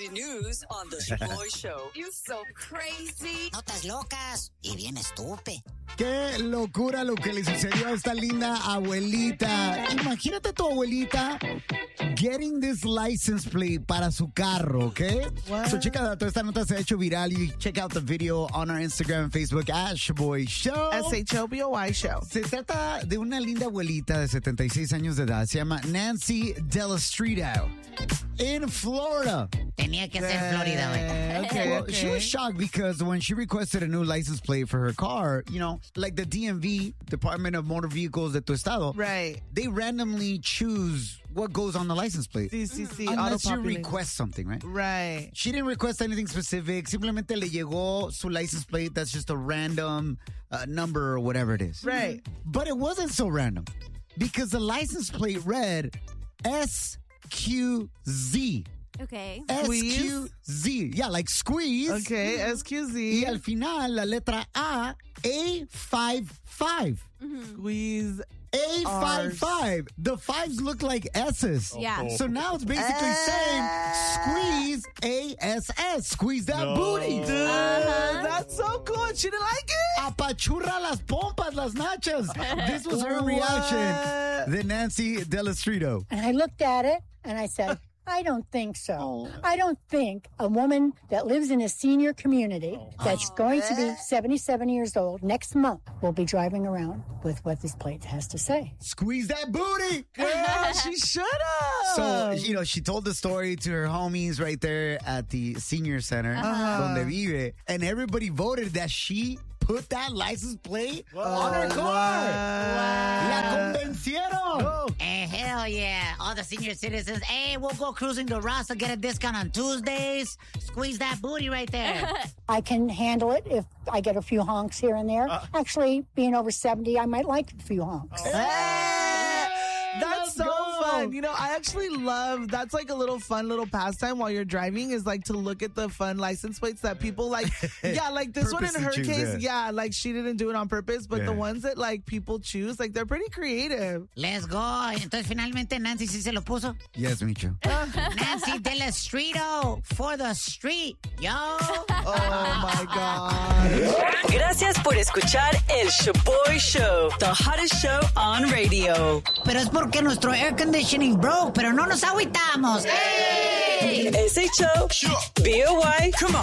The news on the Shaboy Show. You're so crazy. Notas locas y bien estúpido. Qué locura lo que le sucedió a esta linda abuelita. Imagínate a tu abuelita getting this license plate para su carro, ¿ok? What? So checa, toda esta nota se ha hecho viral. You check out the video on our Instagram and Facebook at Shaboy Show. SHOBOY Show. Se trata de una linda abuelita de 76 años de edad. Se llama Nancy Delestrito in Florida. Tenía que ser Florida, güey. Okay, Well, she was shocked because when she requested a new license plate for her car, you know, like the DMV, Department of Motor Vehicles de tu estado, Right. they randomly choose what goes on the license plate. Sí. Unless you auto-populated. request something, right? Right. She didn't request anything specific. Simplemente le llegó su license plate that's just a random number or whatever it is. Right. But it wasn't so random because the license plate read SQZ. Okay. Squeeze? SQZ. Yeah, like squeeze. Okay, Y SQZ. al final, la letra A55. Squeeze. A55. The fives look like S's. Yeah. So now it's basically saying squeeze ASS. Squeeze that booty. Dude, that's so cool. She didn't like it? Apachurra las pompas, las nachas. This was her reaction. The Nancy Delestrito. And I looked at it and I said, I don't think so. I don't think a woman that lives in a senior community that's going to be 77 years old next month will be driving around with what this plate has to say. Squeeze that booty. Girl, she should have. So, you know, she told the story to her homies right there at the senior center, donde vive, and everybody voted that she put that license plate on her car. La convencieron. Hell yeah. All the senior citizens, hey, we'll go cruising to Ross to get a discount on Tuesdays. Squeeze that booty right there. I can handle it if I get a few honks here and there. Actually, being over 70, I might like a few honks. That's so fun. You know, I actually love, that's like a little fun little pastime while you're driving is like to look at the fun license plates that people like. Yeah, like this one in her Purposely choose, case, yeah, like she didn't do it on purpose, but the Yeah. ones that like people choose, like they're pretty creative. Let's go. Entonces, finalmente, Nancy sí se lo puso. Yes, Micho. Nancy Delestrito for the street, yo. Oh my God. Gracias por escuchar el Shaboy Show. The hottest show on radio. Pero es porque nuestro air conditioning broke, pero no nos agüitamos. ¡Ey! SHO, BOY, come on.